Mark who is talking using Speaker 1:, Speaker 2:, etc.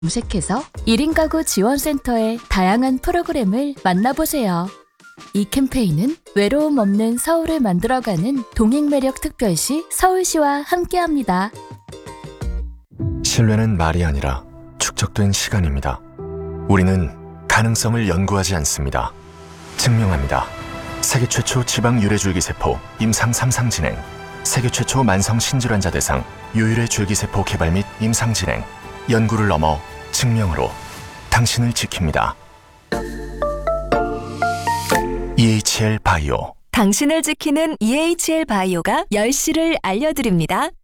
Speaker 1: 검색해서 1인 가구 지원센터의 다양한 프로그램을 만나보세요. 이 캠페인은 외로움 없는 서울을 만들어가는 동행매력 특별시 서울시와 함께합니다.
Speaker 2: 신뢰는 말이 아니라 축적된 시간입니다. 우리는 가능성을 연구하지 않습니다. 증명합니다. 세계 최초 지방 유래줄기세포 임상 3상 진행, 세계 최초 만성 신질환자 대상 유유래 줄기세포 개발 및 임상 진행, 연구를 넘어 증명으로 당신을 지킵니다. EHL 바이오.
Speaker 3: 당신을 지키는 EHL 바이오가 10시를 알려드립니다.